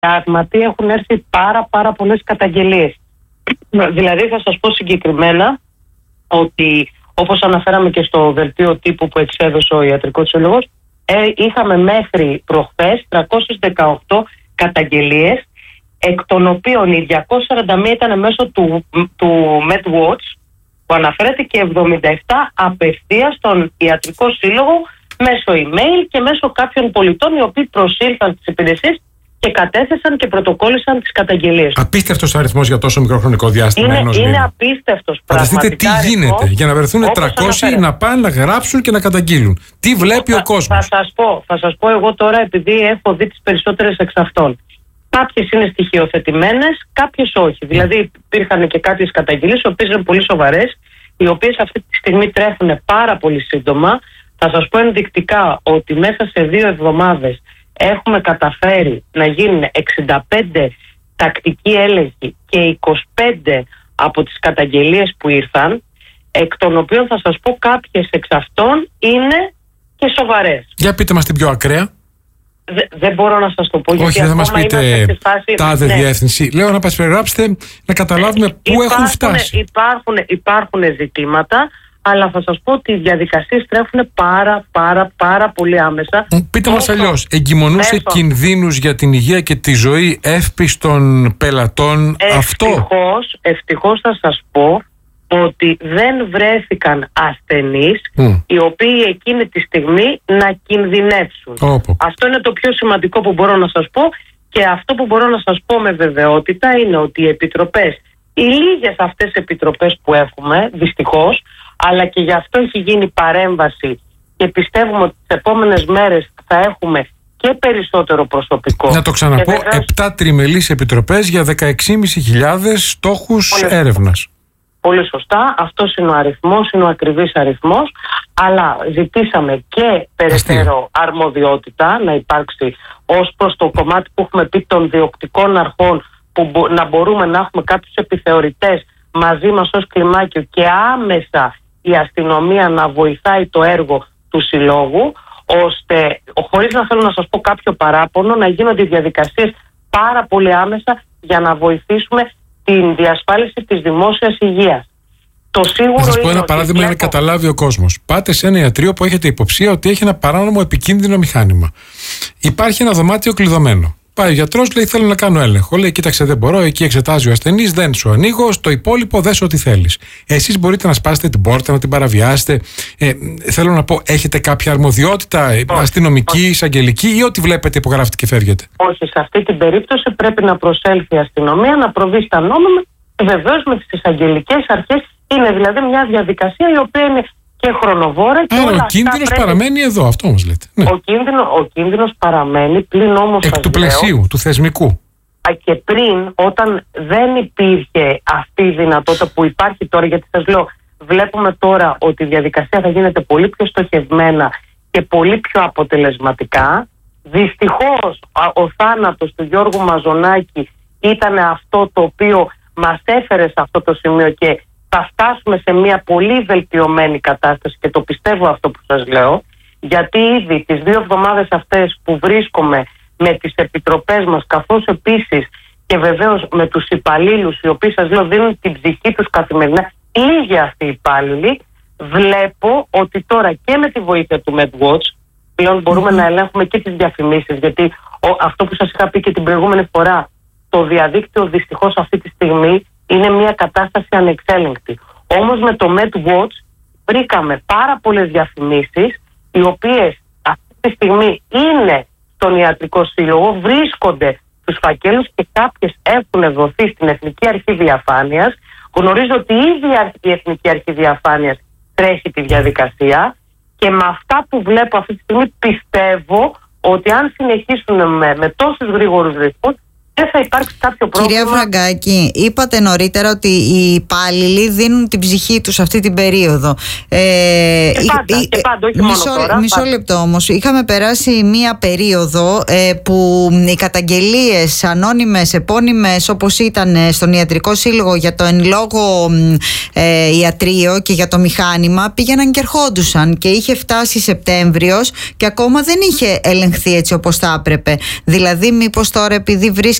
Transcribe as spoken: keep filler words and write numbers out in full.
πράγματι έχουν έρθει πάρα πάρα πολλές καταγγελίες. Δηλαδή θα σας πω συγκεκριμένα ότι, όπως αναφέραμε και στο δελτίο τύπου που εξέδωσε ο Ιατρικός Σύλλογος, ε, είχαμε μέχρι προχθές τριακόσιες δεκαοκτώ καταγγελίες, εκ των οποίων οι διακόσιες σαράντα μία ήταν μέσω του, του MedWatch, που αναφέρεται, και εβδομήντα επτά απευθείας στον Ιατρικό Σύλλογο μέσω email και μέσω κάποιων πολιτών οι οποίοι προσήλθαν στις υπηρεσίες και κατέθεσαν και πρωτοκόλλησαν τις καταγγελίες. Απίστευτος αριθμός για τόσο μικρό χρονικό διάστημα. Είναι, ενός είναι μήνα. απίστευτος. Φανταστείτε τι γίνεται αριθμός, για να βρεθούν τριακόσιοι να πάνε να γράψουν και να καταγγείλουν. Τι βλέπει θα, ο κόσμος. Θα σας πω, θα σας πω εγώ τώρα, επειδή έχω δει τις περισσότερες εξ αυτών. Κάποιες είναι στοιχειοθετημένες, κάποιες όχι. Mm. Δηλαδή υπήρχαν και κάποιες καταγγελίες, οι οποίες είναι πολύ σοβαρές, οι οποίες αυτή τη στιγμή τρέχουν πάρα πολύ σύντομα. Θα σας πω ενδεικτικά ότι μέσα σε δύο εβδομάδες έχουμε καταφέρει να γίνουν εξήντα πέντε τακτικοί έλεγχοι και είκοσι πέντε από τις καταγγελίες που ήρθαν, εκ των οποίων θα σας πω κάποιες εξ αυτών είναι και σοβαρές. Για πείτε μας την πιο ακραία. Δε, δεν μπορώ να σας το πω. Όχι, γιατί δεν θα μας πείτε φάση, τάδε ναι. διεύθυνση. Λέω να μας περιγράψετε, να καταλάβουμε πού υπάρχουν, έχουν φτάσει. Υπάρχουν, υπάρχουν ζητήματα, αλλά θα σας πω ότι οι διαδικασίες τρέχουν πάρα πάρα πάρα πολύ άμεσα. Πείτε μας αλλιώς, εγκυμονούσε μέσω. κινδύνους για την υγεία και τη ζωή εύπιστων πελατών αυτό? Ευτυχώς, ευτυχώς θα σας πω ότι δεν βρέθηκαν ασθενείς mm. οι οποίοι εκείνη τη στιγμή να κινδυνεύσουν. Oh. Αυτό είναι το πιο σημαντικό που μπορώ να σας πω, και αυτό που μπορώ να σας πω με βεβαιότητα είναι ότι οι επιτροπές, οι λίγες αυτές επιτροπές που έχουμε, δυστυχώς, αλλά και γι' αυτό έχει γίνει παρέμβαση και πιστεύουμε ότι τις επόμενες μέρες θα έχουμε και περισσότερο προσωπικό. Να το ξαναπώ, βεβαίως, επτά τριμελείς επιτροπές για δεκαεξήμισι χιλιάδες στόχους πολύ έρευνας. Πολύ σωστά, αυτός είναι ο αριθμός, είναι ο ακριβής αριθμός, αλλά ζητήσαμε και περαιτέρω αρμοδιότητα να υπάρξει ως προς το κομμάτι που έχουμε πει των διοκτικών αρχών, που μπο, να μπορούμε να έχουμε κάποιους επιθεωρητές μαζί μας ως κλιμάκιο και άμεσα η αστυνομία να βοηθάει το έργο του συλλόγου, ώστε, χωρίς να θέλω να σας πω κάποιο παράπονο, να γίνονται οι διαδικασίες πάρα πολύ άμεσα για να βοηθήσουμε την διασφάλιση της δημόσιας υγείας. Το σίγουρο θα σας πω είναι ένα παράδειγμα βλέπω... για να καταλάβει ο κόσμος. Πάτε σε ένα ιατρείο που έχετε υποψία ότι έχει ένα παράνομο επικίνδυνο μηχάνημα. Υπάρχει ένα δωμάτιο κλειδωμένο. Πάει ο γιατρός, λέει: θέλω να κάνω έλεγχο. Λέει: κοίταξε, δεν μπορώ. Εκεί εξετάζει ο ασθενής, δεν σου ανοίγω. Στο υπόλοιπο δες ό,τι θέλεις. Εσείς μπορείτε να σπάσετε την πόρτα, να την παραβιάσετε. Ε, θέλω να πω, έχετε κάποια αρμοδιότητα όχι, αστυνομική, όχι. εισαγγελική, ή ό,τι βλέπετε υπογράφετε και φεύγετε? Όχι, σε αυτή την περίπτωση πρέπει να προσέλθει η αστυνομία, να προβεί στα νόμιμα, βεβαίως με τις εισαγγελικές αρχές. Είναι δηλαδή μια διαδικασία η οποία είναι και χρονοβόρα. Και Άρα ο κίνδυνος πρέπει... παραμένει εδώ, αυτό όμως λέτε. Ναι. Ο, κίνδυνο, ο κίνδυνος παραμένει, πλην όμως εκ του πλαισίου, λέω, του θεσμικού. Και πριν, όταν δεν υπήρχε αυτή η δυνατότητα που υπάρχει τώρα, γιατί σας λέω, βλέπουμε τώρα ότι η διαδικασία θα γίνεται πολύ πιο στοχευμένα και πολύ πιο αποτελεσματικά. Δυστυχώς ο θάνατος του Γιώργου Μαζονάκη ήταν αυτό το οποίο μας έφερε σε αυτό το σημείο, και θα φτάσουμε σε μια πολύ βελτιωμένη κατάσταση, και το πιστεύω αυτό που σας λέω, γιατί ήδη τις δύο εβδομάδες αυτές που βρίσκομαι με τις επιτροπές μας, καθώς επίσης και βεβαίως με τους υπαλλήλους οι οποίοι, σας λέω, δίνουν την ψυχή τους καθημερινά, λίγοι αυτοί οι υπάλληλοι, βλέπω ότι τώρα και με τη βοήθεια του MedWatch πλέον μπορούμε mm-hmm. να ελέγχουμε και τις διαφημίσεις, γιατί ο, αυτό που σας είχα πει και την προηγούμενη φορά, το διαδίκτυο δυστυχώς αυτή τη στιγμή είναι μια κατάσταση ανεξέλεγκτη. Όμως με το MedWatch βρήκαμε πάρα πολλές διαφημίσεις, οι οποίες αυτή τη στιγμή είναι στον Ιατρικό Σύλλογο, βρίσκονται στους φακέλους και κάποιες έχουν δοθεί στην Εθνική Αρχή Διαφάνειας. Γνωρίζω ότι ήδη η Εθνική Αρχή Διαφάνειας τρέχει τη διαδικασία, και με αυτά που βλέπω αυτή τη στιγμή πιστεύω ότι αν συνεχίσουν με, με τόσους γρήγορους ρυθμούς δεν θα υπάρξει κάποιο πρόβλημα. Κυρία Φραγκάκη, είπατε νωρίτερα ότι οι υπάλληλοι δίνουν την ψυχή τους αυτή την περίοδο. Ε, και πάντα, και πάντα, όχι μισό, μόνο τώρα. Μισό πάντα. λεπτό όμως. Είχαμε περάσει μία περίοδο ε, που οι καταγγελίες ανώνυμες, επώνυμες, όπως ήταν στον Ιατρικό Σύλλογο για το εν λόγω ε, ιατρείο και για το μηχάνημα, πήγαιναν και ερχόντουσαν και είχε φτάσει Σεπτέμβριος και ακόμα δεν είχε ελεγχθεί έτσι όπως θα έπρεπε. Δηλαδή, μήπως τώρα επειδή βρίσκεται